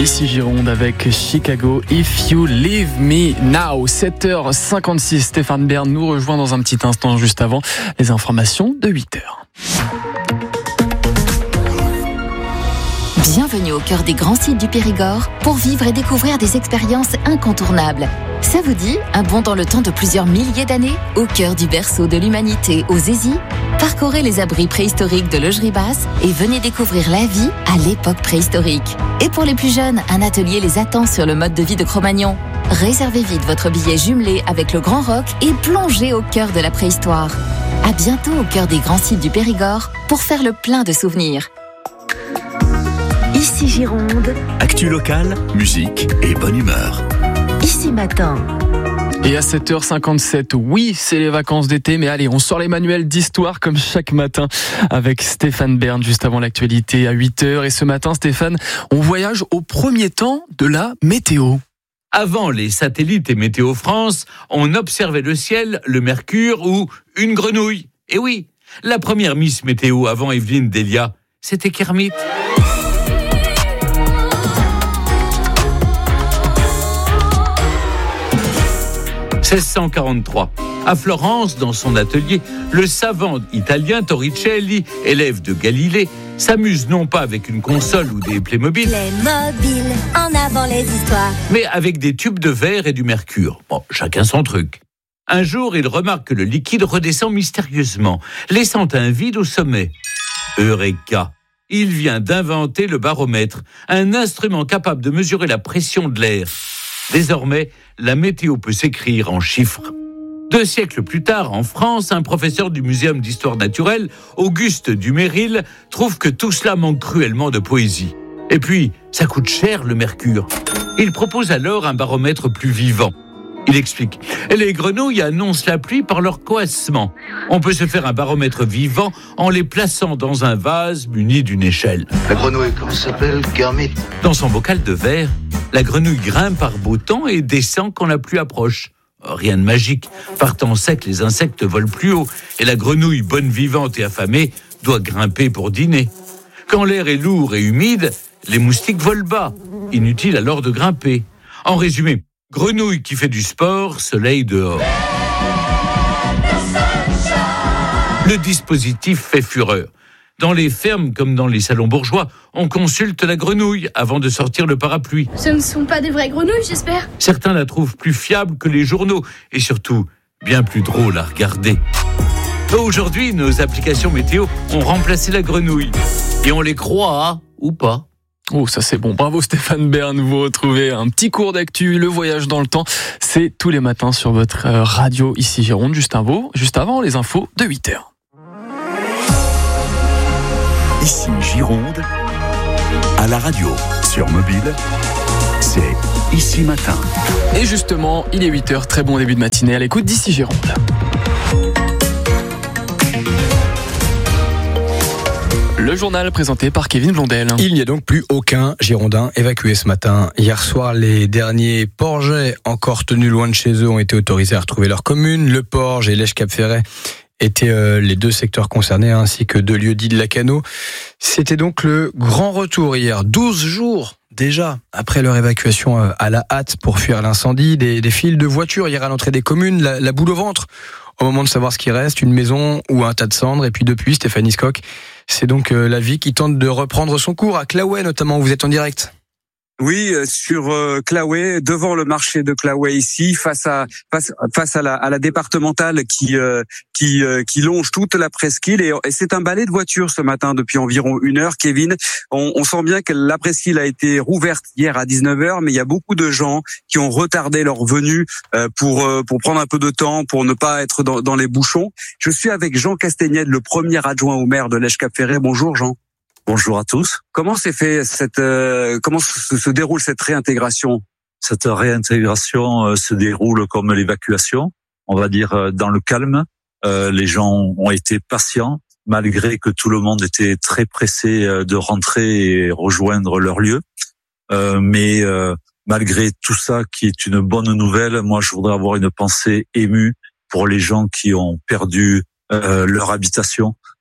Ici Gironde avec Chicago, If You Leave Me Now. 7h56, Stéphane Bern nous rejoint dans un petit instant juste avant les informations de 8h. Bienvenue au cœur des grands sites du Périgord pour vivre et découvrir des expériences incontournables. Ça vous dit un bond dans le temps de plusieurs milliers d'années au cœur du berceau de l'humanité aux Zézis? Parcourez les abris préhistoriques de Logeribas et venez découvrir la vie à l'époque préhistorique. Et pour les plus jeunes, un atelier les attend sur le mode de vie de Cro-Magnon. Réservez vite votre billet jumelé avec le Grand Rock et plongez au cœur de la préhistoire. À bientôt au cœur des grands sites du Périgord pour faire le plein de souvenirs. Ici Gironde. Actu locale, musique et bonne humeur. Ici Matin. Et à 7h57, oui, c'est les vacances d'été, mais allez, on sort les manuels d'histoire comme chaque matin avec Stéphane Bern, juste avant l'actualité à 8h. Et ce matin, Stéphane, on voyage au premier temps de la météo. Avant les satellites et Météo France, on observait le ciel, le mercure ou une grenouille. Et oui, la première Miss Météo avant Evelyne Delia, c'était Kermit. « 1643. À Florence, dans son atelier, le savant italien Torricelli, élève de Galilée, s'amuse non pas avec une console ou des Playmobil, Playmobil, en avant les histoires, mais avec des tubes de verre et du mercure. Bon, chacun son truc. Un jour, il remarque que le liquide redescend mystérieusement, laissant un vide au sommet. Eureka! Il vient d'inventer le baromètre, un instrument capable de mesurer la pression de l'air. Désormais, la météo peut s'écrire en chiffres. 2 siècles plus tard, en France, un professeur du Muséum d'histoire naturelle, Auguste Duméril, trouve que tout cela manque cruellement de poésie. Et puis, ça coûte cher le mercure. Il propose alors un baromètre plus vivant. Il explique, les grenouilles annoncent la pluie par leur coassement. On peut se faire un baromètre vivant en les plaçant dans un vase muni d'une échelle. La grenouille, comment ça s'appelle? Kermit. Dans son bocal de verre, la grenouille grimpe par beau temps et descend quand la pluie approche. Rien de magique. Partant sec, les insectes volent plus haut et la grenouille, bonne vivante et affamée, doit grimper pour dîner. Quand l'air est lourd et humide, les moustiques volent bas. Inutile alors de grimper. En résumé, grenouille qui fait du sport, soleil dehors. Le dispositif fait fureur. Dans les fermes comme dans les salons bourgeois, on consulte la grenouille avant de sortir le parapluie. Ce ne sont pas des vraies grenouilles, j'espère. Certains la trouvent plus fiable que les journaux et surtout bien plus drôle à regarder. Aujourd'hui, nos applications météo ont remplacé la grenouille. Et on les croit, ou pas. Oh, ça c'est bon. Bravo Stéphane Bern, vous retrouvez un petit cours d'actu, le voyage dans le temps. C'est tous les matins sur votre radio ici Gironde, juste avant les infos de 8h. Ici Gironde, à la radio, sur mobile, c'est Ici Matin. Et justement, il est 8h, très bon début de matinée à l'écoute d'Ici Gironde. Le journal présenté par Kevin Blondel. Il n'y a donc plus aucun Girondin évacué ce matin. Hier soir, les derniers Porgais encore tenus loin de chez eux ont été autorisés à retrouver leur commune. Le Porge et l'Esch-Cap-Ferret étaient les 2 secteurs concernés, ainsi que 2 lieux dits de Lacanau. C'était donc le grand retour hier, 12 jours déjà après leur évacuation à la hâte pour fuir l'incendie. Des files de voitures hier à l'entrée des communes, la boule au ventre au moment de savoir ce qui reste, une maison ou un tas de cendres. Et puis depuis, Stéphanie Scocq, c'est donc la vie qui tente de reprendre son cours à Claouet notamment, où vous êtes en direct. Oui, sur Claouet, devant le marché de Claouet ici, face à la départementale qui longe toute la presqu'île, et c'est un balai de voitures ce matin depuis environ 1 heure. Kevin, on sent bien que la presqu'île a été rouverte hier à 19h, mais il y a beaucoup de gens qui ont retardé leur venue pour prendre un peu de temps, pour ne pas être dans les bouchons. Je suis avec Jean Castagnède, le premier adjoint au maire de l'Esch-Cap-Ferret. Bonjour Jean. Bonjour à tous. Comment comment se déroule cette réintégration? Cette réintégration se déroule comme l'évacuation, on va dire dans le calme. Les gens ont été patients, malgré que tout le monde était très pressé de rentrer et rejoindre leur lieu. Mais malgré tout ça, qui est une bonne nouvelle, moi je voudrais avoir une pensée émue pour les gens qui ont perdu leur habitation,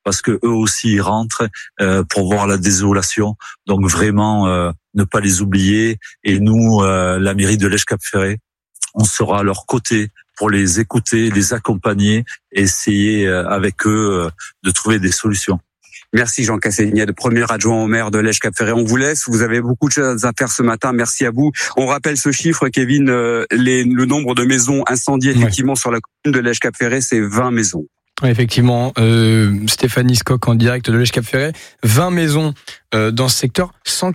parce que eux aussi ils rentrent pour voir la désolation. Donc vraiment ne pas les oublier. Et nous, la mairie de Lège-Cap-Ferré, on sera à leur côté pour les écouter, les accompagner et essayer avec eux de trouver des solutions. Merci Jean Cassénier, de premier adjoint au maire de Lège-Cap-Ferré. On vous laisse, vous avez beaucoup de choses à faire ce matin. Merci à vous. On rappelle ce chiffre, Kevin, le nombre de maisons incendiées effectivement sur la commune de Lège-Cap-Ferré, c'est 20 maisons. Effectivement, Stéphanie Scocq en direct de Lège-Cap-Ferré, 20 maisons dans ce secteur,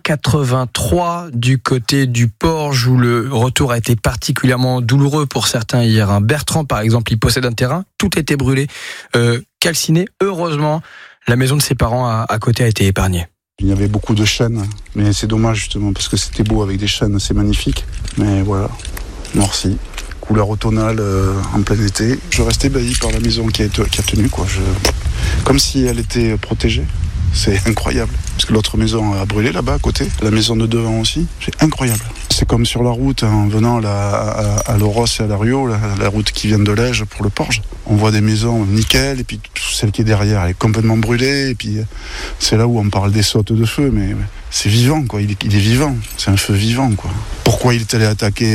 183 du côté du Porge où le retour a été particulièrement douloureux pour certains hier. Bertrand par exemple, il possède un terrain, tout a été brûlé, calciné. Heureusement, la maison de ses parents à côté a été épargnée. Il y avait beaucoup de chênes, mais c'est dommage justement parce que c'était beau avec des chênes, c'est magnifique. Mais voilà, noirci. Couleur automnale en plein été. Je restais ébahi par la maison qui a tenu, quoi. Comme si elle était protégée. C'est incroyable. Parce que l'autre maison a brûlé là-bas à côté. La maison de devant aussi. C'est incroyable. C'est comme sur la route en venant à Loros et à Lario, la route qui vient de Lège pour le Porge. On voit des maisons nickel et puis celle qui est derrière elle est complètement brûlée. Et puis c'est là où on parle des sautes de feu, mais c'est vivant, quoi. Il est vivant. C'est un feu vivant, quoi. Pourquoi il est allé attaquer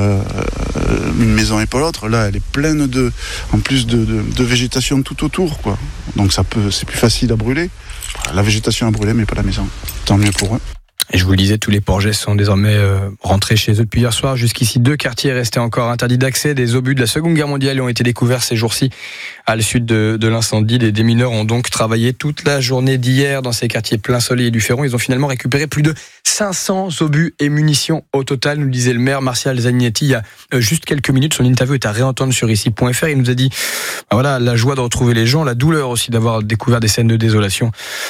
une maison et pas l'autre? Là, elle est pleine en plus de végétation tout autour, quoi. Donc c'est plus facile à brûler. La végétation a brûlé, mais pas la maison. Tant mieux pour eux. Et je vous le disais, tous les Porgais sont désormais rentrés chez eux depuis hier soir. Jusqu'ici, 2 quartiers restaient encore interdits d'accès. Des obus de la Seconde Guerre mondiale ont été découverts ces jours-ci à la suite de l'incendie. Les démineurs ont donc travaillé toute la journée d'hier dans ces quartiers plein soleil et du Ferron. Ils ont finalement récupéré plus de 500 obus et munitions au total, nous le disait le maire Martial Zagnetti il y a juste quelques minutes. Son interview est à réentendre sur ici.fr. Il nous a dit voilà, la joie de retrouver les gens, la douleur aussi d'avoir découvert des scènes de désolation.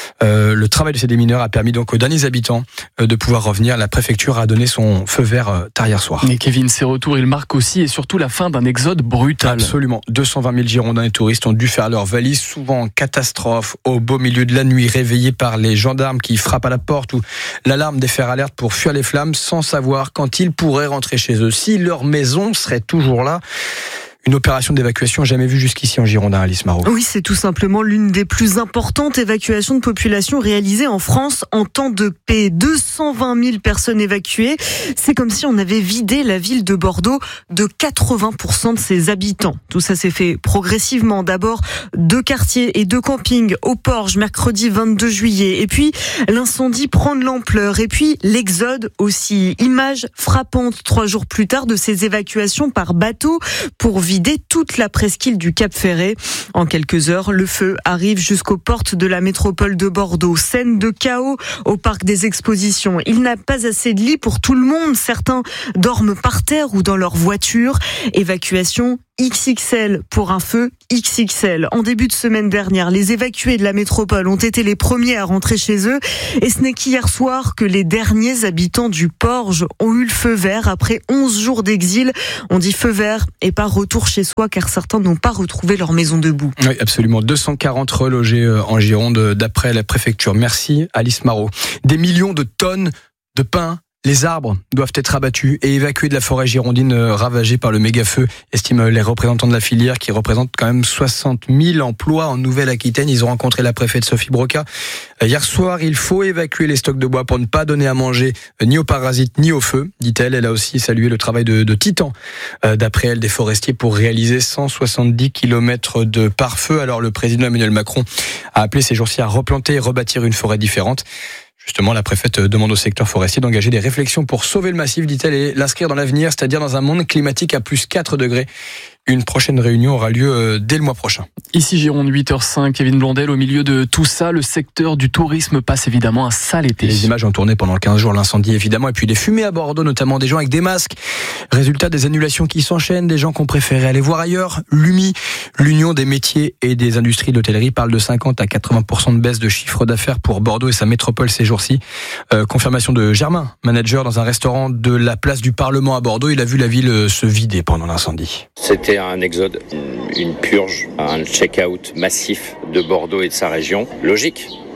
Le travail de ces démineurs a permis donc aux derniers habitants de pouvoir revenir. La préfecture a donné son feu vert tard hier soir. Mais Kevin, ces retours, ils marquent aussi et surtout la fin d'un exode brutal. Absolument. 220 000 Girondins et touristes ont dû faire leurs valises, souvent en catastrophe, au beau milieu de la nuit, réveillés par les gendarmes qui frappent à la porte ou l'alarme des fers alerte pour fuir les flammes sans savoir quand ils pourraient rentrer chez eux. Si leur maison serait toujours là. Une opération d'évacuation jamais vue jusqu'ici en Gironde, Alice Marot. Oui, c'est tout simplement l'une des plus importantes évacuations de population réalisées en France en temps de paix. 220 000 personnes évacuées. C'est comme si on avait vidé la ville de Bordeaux de 80% de ses habitants. Tout ça s'est fait progressivement. D'abord, 2 quartiers et 2 campings au Porge, mercredi 22 juillet. Et puis, l'incendie prend de l'ampleur. Et puis, l'exode aussi. Image frappante 3 jours plus tard de ces évacuations par bateau pour vider toute la presqu'île du Cap Ferret. En quelques heures, le feu arrive jusqu'aux portes de la métropole de Bordeaux. Scène de chaos au parc des expositions. Il n'a pas assez de lits pour tout le monde. Certains dorment par terre ou dans leur voiture. Évacuation XXL pour un feu XXL. En début de semaine dernière, les évacués de la métropole ont été les premiers à rentrer chez eux. Et ce n'est qu'hier soir que les derniers habitants du Porge ont eu le feu vert après 11 jours d'exil. On dit feu vert et pas retour chez soi car certains n'ont pas retrouvé leur maison debout. Oui, absolument. 240 relogés en Gironde d'après la préfecture. Merci Alice Marot. Des millions de tonnes de pain. Les arbres doivent être abattus et évacués de la forêt girondine ravagée par le méga-feu, estiment les représentants de la filière qui représentent quand même 60 000 emplois en Nouvelle-Aquitaine. Ils ont rencontré la préfète Sophie Broca. Hier soir, il faut évacuer les stocks de bois pour ne pas donner à manger ni aux parasites ni au feu, dit-elle. Elle a aussi salué le travail de titan, d'après elle, des forestiers pour réaliser 170 km de pare-feu. Alors le président Emmanuel Macron a appelé ces jours-ci à replanter et rebâtir une forêt différente. Justement, la préfète demande au secteur forestier d'engager des réflexions pour sauver le massif, dit-elle, et l'inscrire dans l'avenir, c'est-à-dire dans un monde climatique à plus 4 degrés. Une prochaine réunion aura lieu dès le mois prochain. Ici Gironde, 8h05, Kevin Blondel, au milieu de tout ça, le secteur du tourisme passe évidemment un sale été. Les images ont tourné pendant 15 jours, l'incendie évidemment, et puis les fumées à Bordeaux, notamment des gens avec des masques. Résultat des annulations qui s'enchaînent, des gens qui ont préféré aller voir ailleurs. L'UMI, l'Union des métiers et des industries de l'hôtellerie, parle de 50 à 80% de baisse de chiffre d'affaires pour Bordeaux et sa métropole ces jours-ci. Confirmation de Germain, manager dans un restaurant de la place du Parlement à Bordeaux. Il a vu la ville se vider pendant l'incendie. C'était un exode, une purge, un check-out massif de Bordeaux et de sa région. Logique.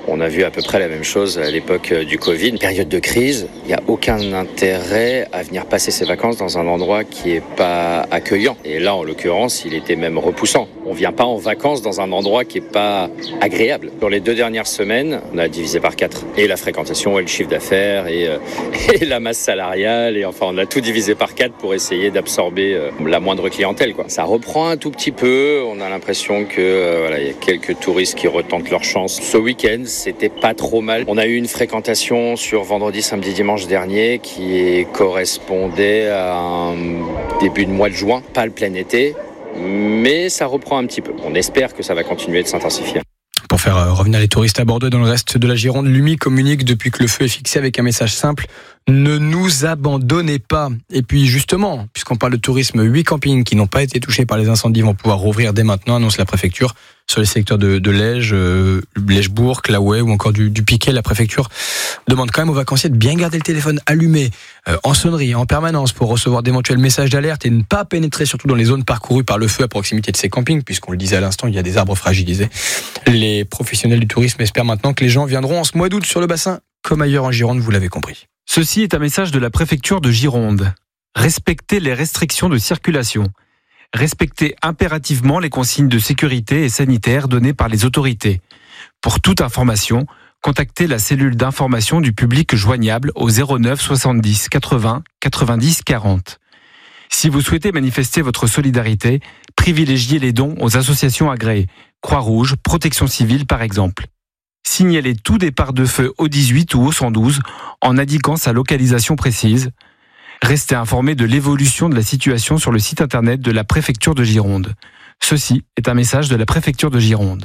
On a vu à peu près la même chose à l'époque du Covid. Période de crise, il n'y a aucun intérêt à venir passer ses vacances dans un endroit qui n'est pas accueillant. Et là, en l'occurrence, il était même repoussant. On ne vient pas en vacances dans un endroit qui n'est pas agréable. Sur les 2 dernières semaines, on a divisé par 4. Et la fréquentation, et le chiffre d'affaires, et la masse salariale. Et enfin, on a tout divisé par 4 pour essayer d'absorber la moindre clientèle, quoi. Ça reprend un tout petit peu. On a l'impression que y a quelques touristes qui retentent leur chance. Ce week-end, c'était pas trop mal. On a eu une fréquentation sur vendredi, samedi, dimanche dernier qui correspondait à un début de mois de juin, pas le plein été, mais ça reprend un petit peu. On espère que ça va continuer de s'intensifier. Pour faire revenir les touristes à Bordeaux et dans le reste de la Gironde, l'UMI communique depuis que le feu est fixé avec un message simple: ne nous abandonnez pas. Et puis justement, puisqu'on parle de tourisme, 8 campings qui n'ont pas été touchés par les incendies vont pouvoir rouvrir dès maintenant, annonce la préfecture. Sur les secteurs de Lège, Lège-Bourg, Claouet ou encore du Piquet, la préfecture demande quand même aux vacanciers de bien garder le téléphone allumé en sonnerie, en permanence, pour recevoir d'éventuels messages d'alerte et ne pas pénétrer surtout dans les zones parcourues par le feu à proximité de ces campings, puisqu'on le disait à l'instant, il y a des arbres fragilisés. Les professionnels du tourisme espèrent maintenant que les gens viendront en ce mois d'août sur le bassin, comme ailleurs en Gironde, vous l'avez compris. Ceci est un message de la préfecture de Gironde. Respectez les restrictions de circulation. Respectez impérativement les consignes de sécurité et sanitaire données par les autorités. Pour toute information, contactez la cellule d'information du public joignable au 09 70 80 90 40. Si vous souhaitez manifester votre solidarité, privilégiez les dons aux associations agréées, Croix-Rouge, Protection civile par exemple. Signalez tout départ de feu au 18 ou au 112 en indiquant sa localisation précise. Restez informés de l'évolution de la situation sur le site internet de la préfecture de Gironde. Ceci est un message de la préfecture de Gironde.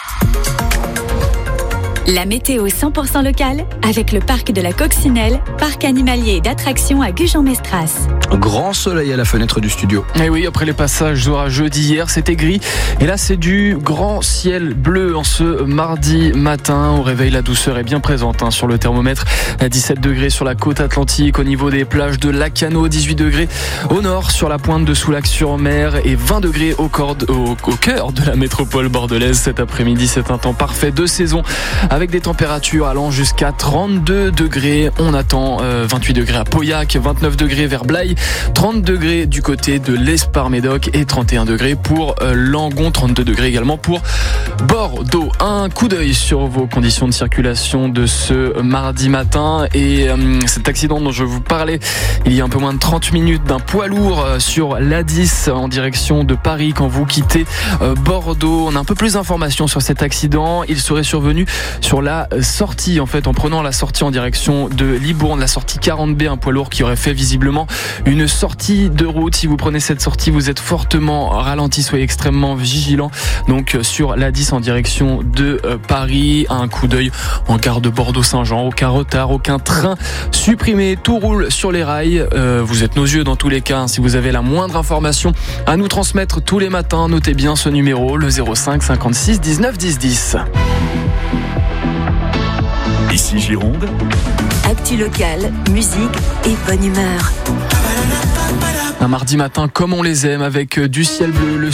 La météo 100% locale avec le parc de la Coccinelle, parc animalier et d'attractions à Gujan-Mestras. Grand soleil à la fenêtre du studio. Et oui, après les passages orageux d'hier, c'était gris. Et là, c'est du grand ciel bleu en ce mardi matin. Au réveil, la douceur est bien présente sur le thermomètre. 17 degrés sur la côte atlantique, au niveau des plages de Lacano, 18 degrés au nord sur la pointe de Soulac-sur-Mer et 20 degrés au cœur de la métropole bordelaise. Cet après-midi, c'est un temps parfait de saison, avec des températures allant jusqu'à 32 degrés. On attend 28 degrés à Pauillac, 29 degrés vers Blaye, 30 degrés du côté de l'Espar-Médoc et 31 degrés pour Langon, 32 degrés également pour Bordeaux. Un coup d'œil sur vos conditions de circulation de ce mardi matin et cet accident dont je vous parlais il y a un peu moins de 30 minutes d'un poids lourd sur l'A10 en direction de Paris quand vous quittez Bordeaux. On a un peu plus d'informations sur cet accident. Il serait survenu sur la sortie, en fait, en prenant la sortie en direction de Libourne, la sortie 40B, un poids lourd qui aurait fait visiblement une sortie de route. Si vous prenez cette sortie, vous êtes fortement ralenti, soyez extrêmement vigilant. Donc sur l'A10 en direction de Paris, un coup d'œil en gare de Bordeaux-Saint-Jean, aucun retard, aucun train supprimé, tout roule sur les rails. Vous êtes nos yeux dans tous les cas. Si vous avez la moindre information à nous transmettre tous les matins, notez bien ce numéro, le 05 56 19 10 10. Ici Gironde. Actu locale, musique et bonne humeur. Un mardi matin comme on les aime, avec du ciel bleu, le